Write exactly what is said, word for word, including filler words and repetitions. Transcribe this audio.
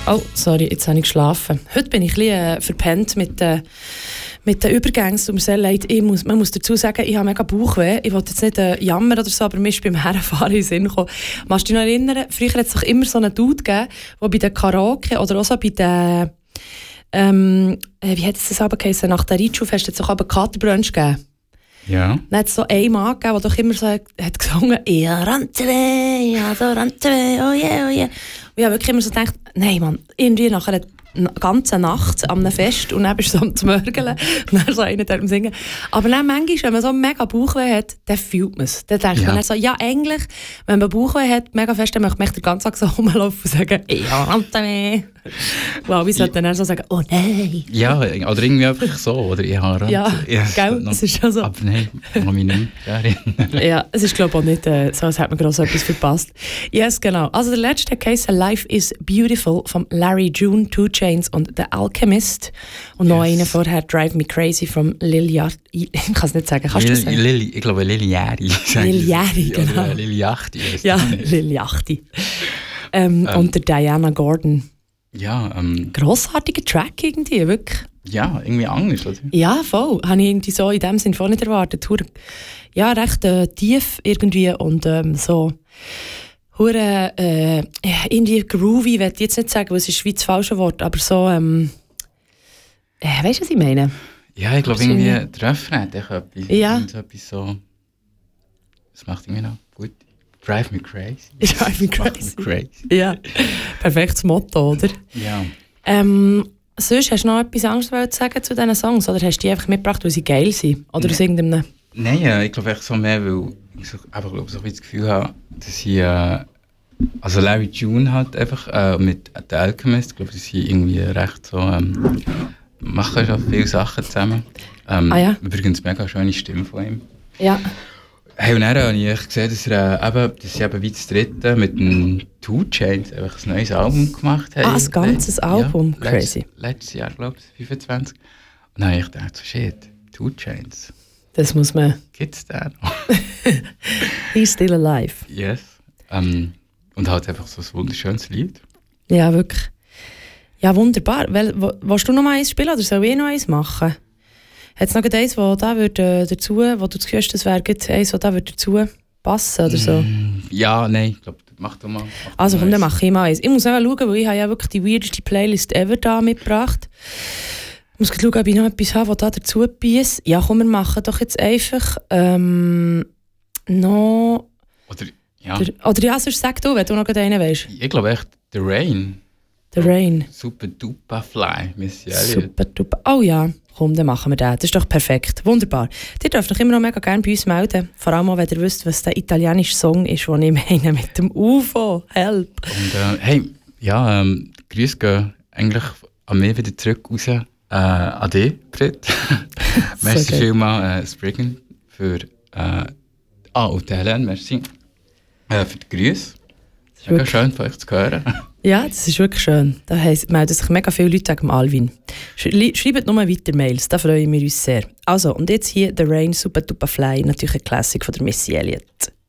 Oh, sorry, jetzt habe ich geschlafen. Heute bin ich ein bisschen äh, verpennt mit, äh, mit den Übergängen. Es tut mir sehr leid. Ich muss, man muss dazu sagen, ich habe mega Bauchweh. Ich wollte jetzt nicht äh, jammern oder so, aber mir ist beim Herfahren in den Sinn gekommen. Kannst du dich noch erinnern? Früher hat es doch immer so einen Dude gegeben, der bei den Karaoke oder auch so bei den... Ähm, wie hat es das aber geheißen? Nach der Reitschulfest hat es doch aber Katerbrunch gegeben. Ja. Dann hat es so einen Mann gegeben, der doch immer so hat, hat gesungen, «Ja, Rantere, ja, so Rantere, oh yeah, oh yeah.» Und ich habe wirklich immer so gedacht, nein, Mann, irgendwie nachher eine ganze Nacht an einem Fest und dann bist du so am Zmörgeln und dann so einer am Singen. Aber dann manchmal, wenn man so mega Bauchweh hat, dann fühlt man es. Dann denkt ja. man dann so, ja, eigentlich, wenn man Bauchweh hat, mega fest, dann möchte man den ganzen Tag so rumlaufen und sagen, «Ja, Rantere.» Wow, wie sollte dann so sagen, «Oh nein!» Ja, oder irgendwie einfach so, oder «Ja, Rantere.» Ja, ja, gell, es ist schon so. Aber nein, ich kann mich nicht erinnern. Ja, es ist glaube ich auch nicht äh, so, als hätte man gross etwas verpasst. Yes, genau. Also der letzte Case, «Life is Beautiful» von Larry June, Two Chainz und «The Alchemist». Und yes. noch einen vorher, «Drive Me Crazy» von Lil Yachty. Ich kann es nicht sagen, kannst du das sagen? Lil, ich glaube Lil Yachty. Lil Yachty, genau. Oder Lil Yachty. Ja, Lil Yachty. Ähm, ähm, und der Diana Gordon. Ja, ähm... grossartiger Track irgendwie, wirklich. Ja, irgendwie anders, oder? Ja, voll. Habe ich irgendwie so in dem Sinn voll nicht erwartet. Ja, recht äh, tief irgendwie und ähm, so... Hure, äh, irgendwie groovy, will ich jetzt nicht sagen, weil es ist wie das falsche Wort, aber so, ähm... Äh, weißt du, was ich meine? Ja, ich glaube irgendwie, der Refrain hat etwas. Ja. So etwas so... Das macht irgendwie noch gut. Drive me crazy. Drive me crazy. Me crazy. Ja, perfektes Motto, oder? Ja. Ähm, sonst, hast du noch etwas anderes zu sagen zu diesen Songs? Oder hast du die einfach mitgebracht, weil sie geil sind? Oder nee. aus irgendeinem... Nein, ja, ich glaube echt so mehr, weil ich so, einfach, glaub, so ein das Gefühl habe, dass ich... Äh, also Larry June hat einfach äh, mit The Alchemist, ich glaube, sie sind irgendwie recht so... Ähm, machen schon viele Sachen zusammen. Ähm, ah ja? Übrigens mega schöne Stimme von ihm. Ja. Hey, und dann habe ich gesehen, dass, er, äh, eben, dass sie eben wie das dritte mit den Two Chainz einfach ein neues Album gemacht haben. Ah, ein ganzes Le- Album? Ja, Crazy. Letztes, letztes Jahr, glaube ich, fünfundzwanzig. Und dann habe ich gedacht, so shit, Two Chainz. Das muss man... Gibt's den noch? He's still alive. Yes. Um, und halt einfach so ein wunderschönes Lied. Ja, wirklich. Ja, wunderbar. Well, w- willst du noch mal eins spielen oder soll ich noch eins machen? Hat es noch eins, das da würde, äh, dazu, wo du das Gefühl hast, das wäre eins, das da würde dazu passen oder so? Mm, ja, nein, ich glaube, mach doch mal. Mach Also komm, eins. dann mache ich mal eins. Ich muss auch schauen, weil ich habe ja wirklich die weirdeste Playlist ever da mitgebracht. Ich muss schauen, ob ich noch etwas habe, das da dazu beißt. Ja, komm, wir machen doch jetzt einfach ähm, noch... Oder, ja. Der, oder ja, sonst sag du, wenn du noch einen weißt. Ich glaube echt, The Rain. The Rain. Super duper Fly, Missy Elliott. Super duper. Oh ja, komm, dann machen wir das. Das ist doch perfekt. Wunderbar. Ihr dürft euch immer noch mega gerne bei uns melden. Vor allem auch, wenn ihr wisst, was der italienische Song ist, den ich meine mit dem U F O. Help. Und äh, hey, ja, ähm, Grüße gehen eigentlich an mich wieder zurück raus. Äh, an dich, Brit. Merci vielmals, äh, Spriggan, für... Äh, ah, und Helen, merci. Äh, für die Grüße. Es ist mega schön, von euch zu hören. Ja, das ist wirklich schön. Da melden sich mega viele Leute wegen Alvin. Sch- schreibt nur weiter Mails, da freuen wir uns sehr. Also, und jetzt hier The Rain, Super Duper Fly, natürlich eine Classic von der Missy Elliott.